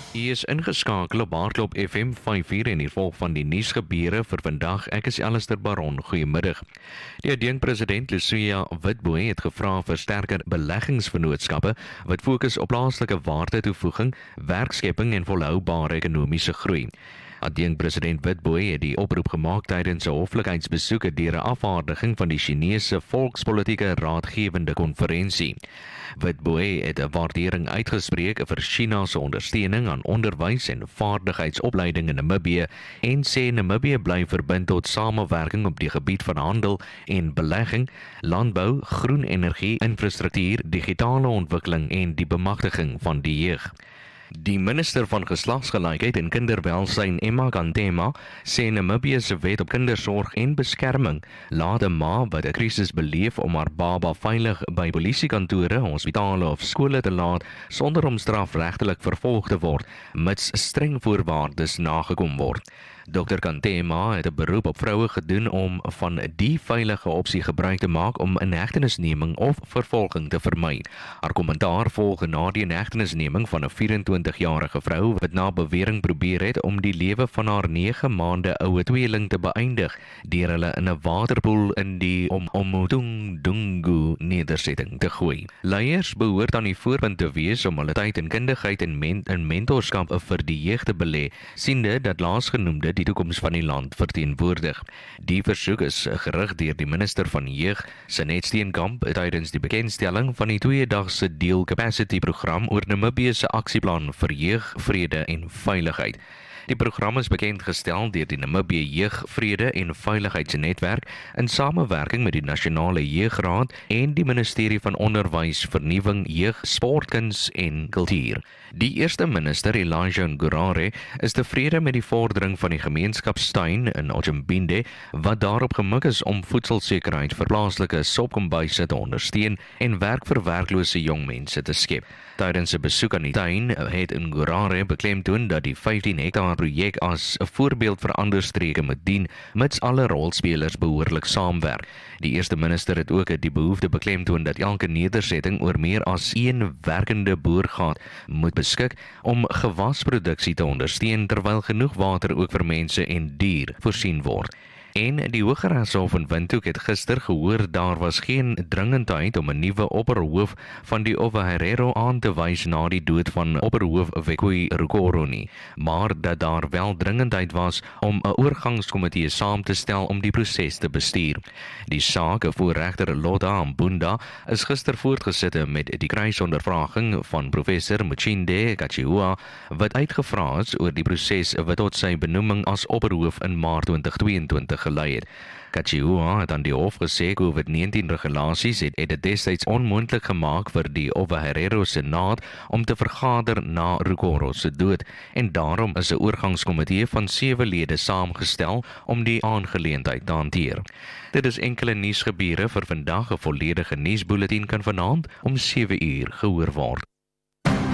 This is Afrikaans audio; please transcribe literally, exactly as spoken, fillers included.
U is ingeskakel op Hardloop F M vyf uur en hier volg van die nuusgebeure vir vandag. Ek is Alistair Baron. Goeiemiddag. Die adjunkpresident Lucia Witbooi het gevra vir sterker beleggingsvennootskappe wat fokus op plaaslike waardetoevoeging, werkskepping en volhoubare ekonomiese groei. Adjunkpresident Witbooi het die oproep gemaak tydens 'n hoflikheidsbesoek deur 'n afvaardiging van die Chinese Volkspolitieke Raadgewende Konferensie. Witbooi het 'n waardering uitgespreek vir China se ondersteuning aan onderwys en vaardigheidsopleiding in Namibië en sê Namibië bly verbind tot samewerking op die gebied van handel en belegging, landbou, groen energie, infrastruktuur, digitale ontwikkeling en die bemagtiging van die jeug. Die minister van Geslagsgelykheid en Kinderwelsyn, Emma Kantema, sê Namibië se wet op kindersorg en beskerming laat 'n ma wat 'n krisis beleef om haar baba veilig by polisiekantore, hospitale of skole te laat sonder om strafregtelik vervolg te word, mits streng voorwaardes nagekom word. dokter Kantema het 'n beroep op vroue gedoen om van die veilige opsie gebruik te maak om inhegtenisneming of vervolging te vermy. Haar kommentaar volg na die inhegtenisneming van 'n vyf-en-twintig-jarige vrou wat na bewering probeer het om die lewe van haar nege maande oue tweeling te beëindig deur hulle in 'n waterpoel in die Omodungu nedersetting te gooi. Leiers behoort aan die voorpunt te wees om hulle tyd en kundigheid en, men en mentorskap vir die jeug te belê, siende dat laasgenoemde die toekoms van die land verteenwoordig. Die versoek is gerig deur die minister van jeug, Sanet Steenkamp, tydens die bekendstelling van die tweedagse Deal Capacity program oor Namibië se aksieplan vir jeug, vrede en veiligheid. Die program is bekendgestel deur die Namibië Jeug, Vrede en Veiligheidsnetwerk in samewerking met die Nasionale Jeugraad en die Ministerie van Onderwys, Vernuwing, Jeug, Sport, Kuns en Kultuur. Die eerste minister, Elijah Ngurare, is tevrede met die vordering van die gemeenskapstuin in Otjimbinde, wat daarop gemik is om voedselsekerheid vir plaaslike sopkombuise te ondersteun en werk vir werklose jong mense te skep. Tydens 'n besoek aan die tuin het Ngurare beklemtoon dat die vyftien hektaar projek as 'n voorbeeld vir ander streke moet dien, mits alle rolspelers behoorlik saamwerk. Die eerste minister het ook die behoefte beklemtoon dat elke nedersetting oor meer as een werkende boorgat moet beskik om gewasproduksie te ondersteun terwyl genoeg water ook vir mense en dier voorsien word. En die Hooggeregshof in Windhoek het gister gehoor daar was geen dringendheid om 'n nuwe opperhoof van die Ovaherero aan te wys na die dood van opperhoof Vekui Rukoro nie, maar dat daar wel dringendheid was om 'n oorgangskomitee saam te stel om die proses te bestuur. Die saak voor regter Loda Mbunda is gister voortgesit met die kruisondervraging van professor Muchinde Kachihua wat uitgevra is oor die proses wat tot sy benoeming as opperhoof in Maart twintig tweeëntwintig gelei het. Kachihua het aan die hof gesê COVID negentien regulasies het, het dit destyds onmoontlik gemaak vir die Ovaherero Senaat om te vergader na Rukoro se dood en daarom is 'n oorgangskomitee van sewe lede saamgestel om die aangeleentheid te hanteer. Dit is enkele nuusgebeure vir vandag. 'n Volledige nuusbulletin kan vanaand om sewe uur gehoor word.